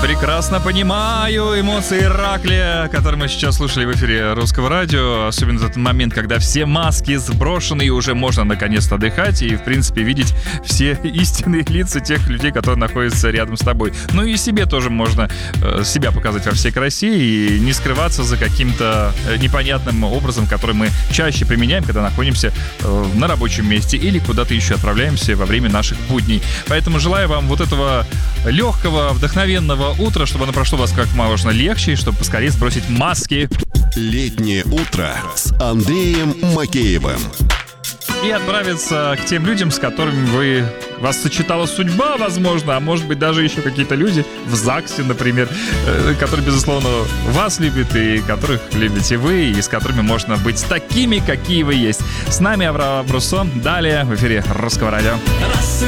Прекрасно понимаю эмоции Ираклия, которые мы сейчас слушали в эфире Русского радио. Особенно в этот момент, когда все маски сброшены и уже можно наконец-то отдыхать и, в принципе, видеть все истинные лица тех людей, которые находятся рядом с тобой. Ну и себе тоже можно себя показать во всей красе и не скрываться за каким-то непонятным образом, который мы чаще применяем, когда находимся на рабочем месте или куда-то еще отправляемся во время наших будней. Поэтому желаю вам вот этого легкого, вдохновенного утра, чтобы оно прошло у вас как можно легче, и чтобы поскорее сбросить маски. Летнее утро с Андреем Макеевым. И отправиться к тем людям, с которыми вас сочетала судьба, возможно, а может быть даже еще какие-то люди в ЗАГСе, например, которые, безусловно, вас любят и которых любите вы, и с которыми можно быть такими, какие вы есть. С нами Авраам Бруссо. Далее в эфире Русского радио.